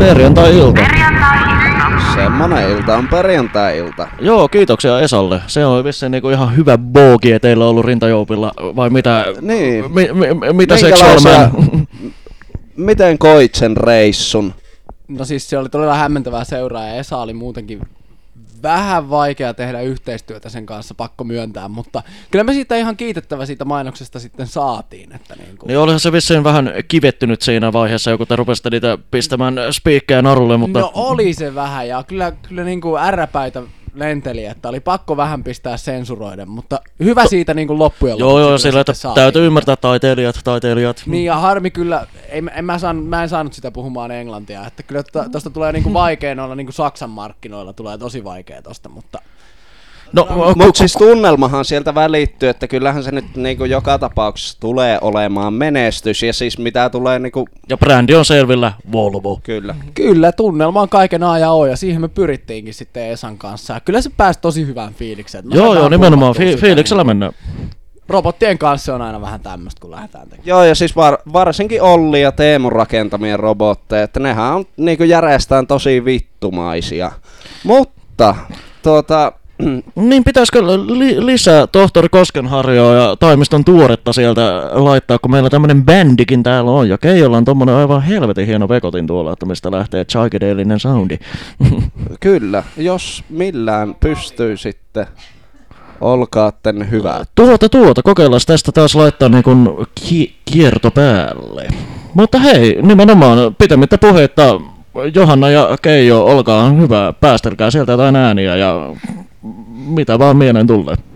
Perjantai-ilta. Semmonen ilta on perjantai-ilta. Joo, kiitoksia Esalle. Se on vissiin niinku ihan hyvä boogi, että teillä on ollut rintajoupilla, vai mitä, Niin. mitä seksuaalinen? Miten koit sen reissun? No siis se oli todella hämmentävää seuraa ja Esa oli muutenkin vähän vaikea tehdä yhteistyötä sen kanssa, pakko myöntää, mutta kyllä me siitä ihan kiitettävä siitä mainoksesta sitten saatiin. Että niin olihan se vissiin vähän kivettynyt siinä vaiheessa, joku te rupesitte niitä pistämään spiikkejä narulle, mutta... No oli se vähän ja kyllä niin kuin ärräpäitä lenteli, että oli pakko vähän pistää sensuroiden, mutta hyvä siitä niin kuin loppujen lopuksi. Joo, sillä että täytyy ymmärtää taiteilijat. Niin ja harmi kyllä, mä en saanut sitä puhumaan englantia, että kyllä tosta tulee niin kuin vaikea noilla niin kuin Saksan markkinoilla, tulee tosi vaikea tosta, mutta... No, mutta siis tunnelmahan sieltä välittyy, että kyllähän se nyt niinku joka tapauksessa tulee olemaan menestys ja siis mitä tulee niinku... Ja brändi on selvillä, Volvo. Kyllä. Kyllä, tunnelma on kaiken A ja O ja siihen me pyrittiinkin sitten Esan kanssa. Ja kyllä se pääsi tosi hyvään fiilikseen. Joo, nimenomaan fiiliksellä mennään. Robottien kanssa on aina vähän tämmöistä, kun lähdetään tekemään. Joo, ja siis varsinkin Olli ja Teemun rakentamien robotteja, että nehän on niinku järjestään tosi vittumaisia. Mutta, niin pitäisikö lisää tohtori Koskenharjoa ja Taimiston tuoretta sieltä laittaa, kun meillä tämmönen bändikin täällä on, ja Keijolla on tommonen aivan helvetin hieno vekotin tuolla, että mistä lähtee psykedeellinen soundi. Kyllä, jos millään pystyy sitten, olkaatten hyvä. Kokeillaan tästä taas laittaa niin kuin kierto päälle. Mutta hei, nimenomaan pitemmittä puheitta, Johanna ja Keijo, olkaa hyvä, päästelkää sieltä jotain ääniä ja mitä vaan mieleen tulee.